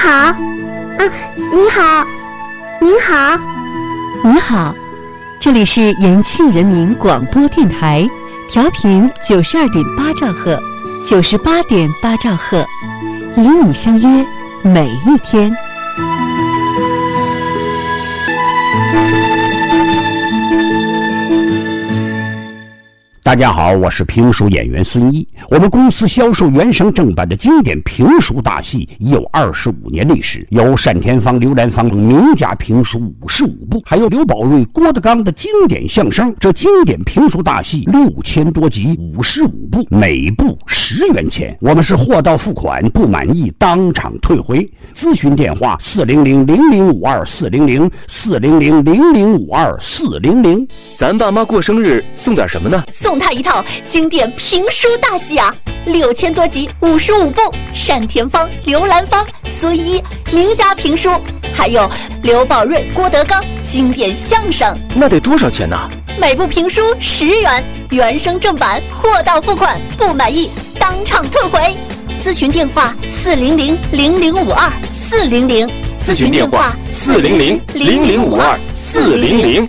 好，啊，你好，您好， 你好，这里是延庆人民广播电台，调频92.8兆赫，98.8兆赫，与你相约每一天。 大家好，我是评书演员孙一。我们公司销售原声正版的经典评书大戏已有25年历史，有单田芳、刘兰芳名家评书55部，还有刘宝瑞、郭德纲的经典相声。这经典评书大戏6000多集，55部，每部10元钱。我们是货到付款，不满意当场退回。咨询电话400-0052-400，400-0052-400。 咱爸妈过生日送点什么呢？ 送他一套经典评书大戏啊，6000多集，55部，单田芳、刘兰芳、孙一名家评书，还有刘宝瑞、郭德纲经典相声。 那得多少钱呢？ 每部评书10元，原声正版，货到付款，不满意当场退回。咨询电话400-0052-400， 咨询电话400-0052-400。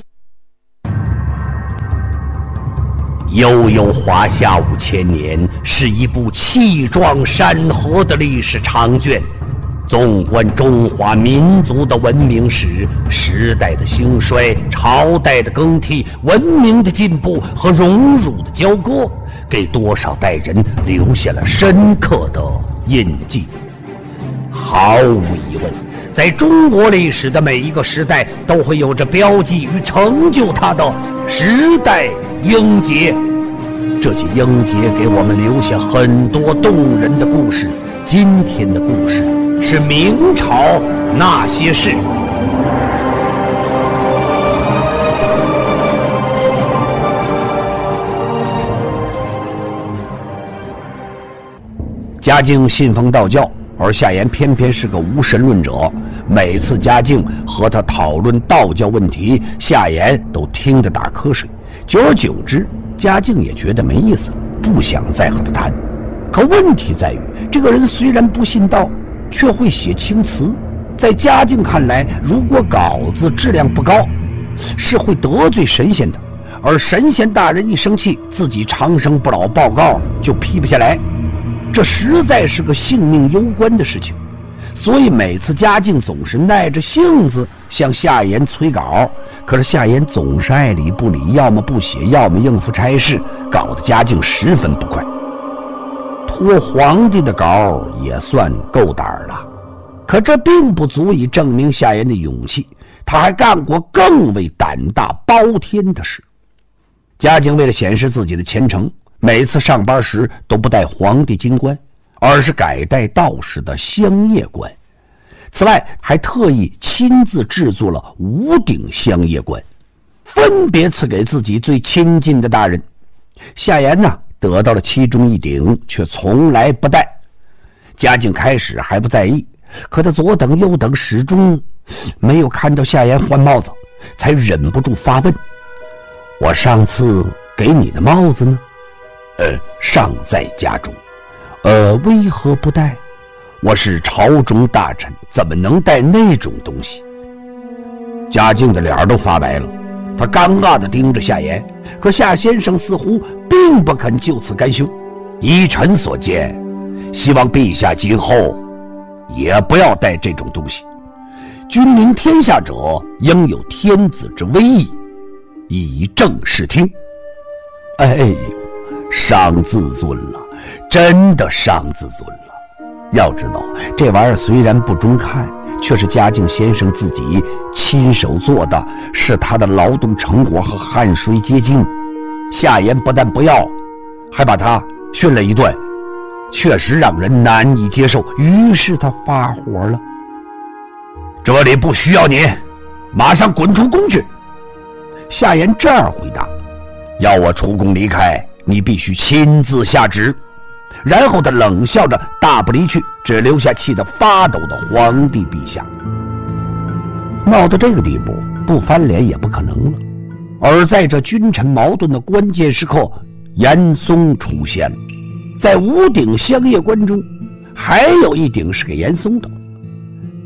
悠悠华夏5000年是一部气壮山河的历史长卷，纵观中华民族的文明史，时代的兴衰，朝代的更替，文明的进步和荣辱的交割，给多少代人留下了深刻的印记。毫无疑问，在中国历史的每一个时代都会有着标记与成就它的时代英杰。这些英杰给我们留下很多动人的故事。今天的故事是明朝那些事。嘉靖信奉道教，而夏言偏偏是个无神论者。每次嘉靖和他讨论道教问题，夏言都听得打瞌睡。久而久之，嘉靖也觉得没意思了，不想再和他谈。可问题在于，这个人虽然不信道，却会写青词。在嘉靖看来，如果稿子质量不高，是会得罪神仙的，而神仙大人一生气，自己长生不老报告就批不下来，这实在是个性命攸关的事情。所以每次嘉靖总是耐着性子向夏言催稿，可是夏言总是爱理不理，要么不写，要么应付差事，搞得嘉靖十分不快。托皇帝的稿也算够胆了，可这并不足以证明夏言的勇气，他还干过更为胆大包天的事。嘉靖为了显示自己的虔诚，每次上班时都不戴皇帝金冠，而是改戴道士的香叶冠。此外，还特意亲自制作了5顶香叶冠，分别赐给自己最亲近的大人。夏言呢，得到了其中1顶，却从来不戴。嘉靖开始还不在意，可他左等右等，始终没有看到夏言换帽子，才忍不住发问：我上次给你的帽子呢？尚在家中。为何不戴？我是朝中大臣，怎么能带那种东西？嘉靖的脸都发白了，他尴尬地盯着夏言，可夏先生似乎并不肯就此甘休。依臣所见，希望陛下今后也不要带这种东西。君临天下者，应有天子之威仪，以正视听。哎呦，伤自尊了，真的伤自尊了。要知道，这玩意儿虽然不中看，却是嘉靖先生自己亲手做的，是他的劳动成果和汗水结晶。夏言不但不要，还把他训了一顿，确实让人难以接受。于是他发火了：这里不需要你，马上滚出宫去。夏言这样回答：要我出宫离开，你必须亲自下旨。然后他冷笑着大步离去，只留下气得发抖的皇帝陛下。闹到这个地步，不翻脸也不可能了。而在这君臣矛盾的关键时刻，严嵩出现了。在5顶香叶冠中，还有1顶是给严嵩的。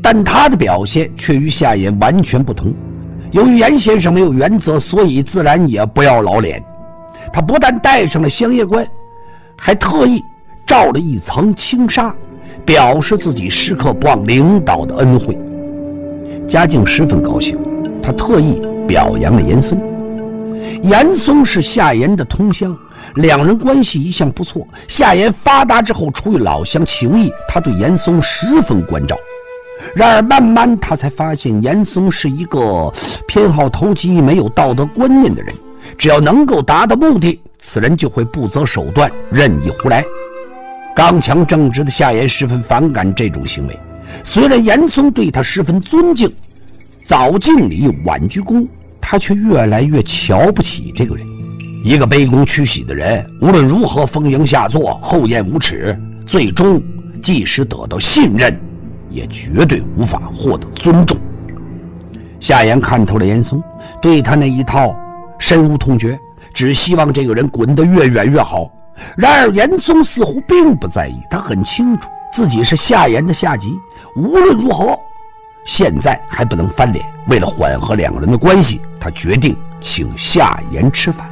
但他的表现却与夏言完全不同。由于严先生没有原则，所以自然也不要老脸。他不但戴上了香叶冠，还特意罩了一层轻纱，表示自己时刻不忘领导的恩惠。嘉靖十分高兴，他特意表扬了严嵩。严嵩是夏言的同乡，两人关系一向不错。夏言发达之后，出于老乡情谊，他对严嵩十分关照。然而慢慢他才发现，严嵩是一个偏好投机、没有道德观念的人。只要能够达到目的，此人就会不择手段，任意胡来。刚强正直的夏言十分反感这种行为。虽然严嵩对他十分尊敬，早敬礼晚鞠躬，他却越来越瞧不起这个人。一个卑躬屈膝的人，无论如何奉迎下作、厚颜无耻，最终即使得到信任，也绝对无法获得尊重。夏言看透了严嵩，对他那一套深恶痛绝，只希望这个人滚得越远越好。然而严嵩似乎并不在意，他很清楚自己是夏言的下级，无论如何现在还不能翻脸。为了缓和两个人的关系，他决定请夏言吃饭。